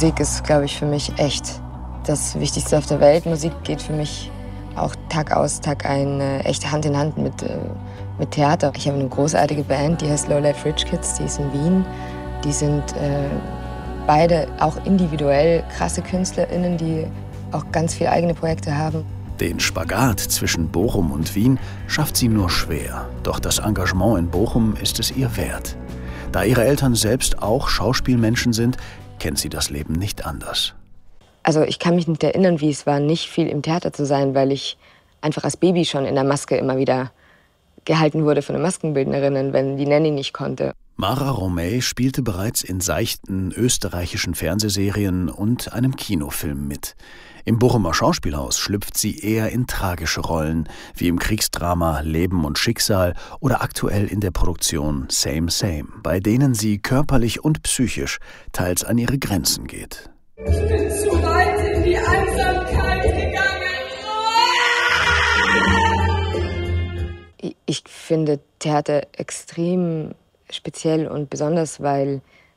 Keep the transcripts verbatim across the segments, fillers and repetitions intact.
Musik ist, glaube ich, für mich echt das Wichtigste auf der Welt. Musik geht für mich auch Tag aus, Tag ein, äh, echt Hand in Hand mit, äh, mit Theater. Ich habe eine großartige Band, die heißt Low Life Rich Kids, die ist in Wien. Die sind äh, beide auch individuell krasse KünstlerInnen, die auch ganz viele eigene Projekte haben. Den Spagat zwischen Bochum und Wien schafft sie nur schwer. Doch das Engagement in Bochum ist es ihr wert. Da ihre Eltern selbst auch Schauspielmenschen sind, kennt sie das Leben nicht anders. Also ich kann mich nicht erinnern, wie es war, nicht viel im Theater zu sein, weil ich einfach als Baby schon in der Maske immer wieder gehalten wurde von den Maskenbildnerinnen, wenn die Nanny nicht konnte. Mara Romay spielte bereits in seichten österreichischen Fernsehserien und einem Kinofilm mit. Im Bochumer Schauspielhaus schlüpft sie eher in tragische Rollen, wie im Kriegsdrama Leben und Schicksal oder aktuell in der Produktion Same Same, bei denen sie körperlich und psychisch teils an ihre Grenzen geht. Ich bin zu weit in die Einsamkeit gegangen. Ich, ich finde Theater extrem speziell und besonders, weil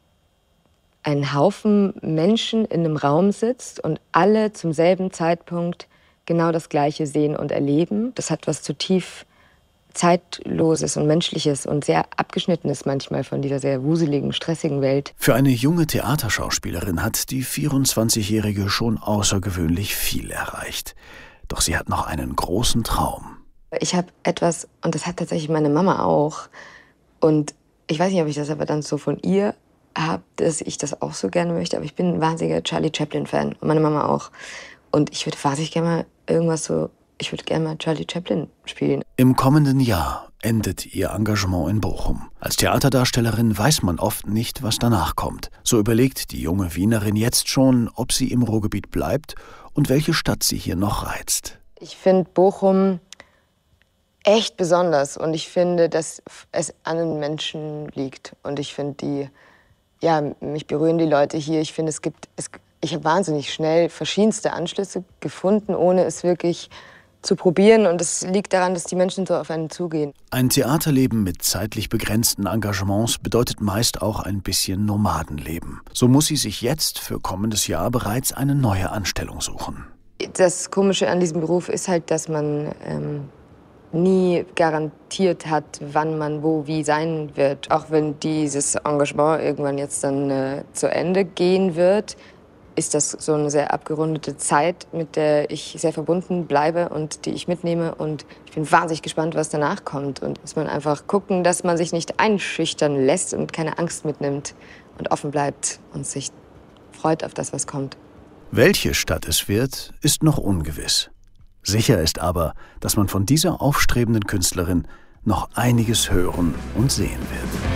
ein Haufen Menschen in einem Raum sitzt und alle zum selben Zeitpunkt genau das Gleiche sehen und erleben. Das hat was zutiefst Zeitloses und Menschliches und sehr Abgeschnittenes manchmal von dieser sehr wuseligen, stressigen Welt. Für eine junge Theaterschauspielerin hat die vierundzwanzigjährige schon außergewöhnlich viel erreicht. Doch sie hat noch einen großen Traum. Ich habe etwas, und das hat tatsächlich meine Mama auch, und ich weiß nicht, ob ich das aber dann so von ihr habe, dass ich das auch so gerne möchte, aber ich bin ein wahnsinniger Charlie Chaplin-Fan und meine Mama auch. Und ich würde wahnsinnig gerne mal irgendwas so, ich würde gerne mal Charlie Chaplin spielen. Im kommenden Jahr endet ihr Engagement in Bochum. Als Theaterdarstellerin weiß man oft nicht, was danach kommt. So überlegt die junge Wienerin jetzt schon, ob sie im Ruhrgebiet bleibt und welche Stadt sie hier noch reizt. Ich finde Bochum echt besonders und ich finde, dass es an den Menschen liegt. Und ich finde die, ja, mich berühren die Leute hier. Ich finde, es gibt, es, ich habe wahnsinnig schnell verschiedenste Anschlüsse gefunden, ohne es wirklich zu probieren. Und es liegt daran, dass die Menschen so auf einen zugehen. Ein Theaterleben mit zeitlich begrenzten Engagements bedeutet meist auch ein bisschen Nomadenleben. So muss sie sich jetzt für kommendes Jahr bereits eine neue Anstellung suchen. Das Komische an diesem Beruf ist halt, dass man ähm, nie garantiert hat, wann man wo wie sein wird. Auch wenn dieses Engagement irgendwann jetzt dann äh, zu Ende gehen wird, ist das so eine sehr abgerundete Zeit, mit der ich sehr verbunden bleibe und die ich mitnehme. Und ich bin wahnsinnig gespannt, was danach kommt. Und muss man einfach gucken, dass man sich nicht einschüchtern lässt und keine Angst mitnimmt und offen bleibt und sich freut auf das, was kommt. Welche Stadt es wird, ist noch ungewiss. Sicher ist aber, dass man von dieser aufstrebenden Künstlerin noch einiges hören und sehen wird.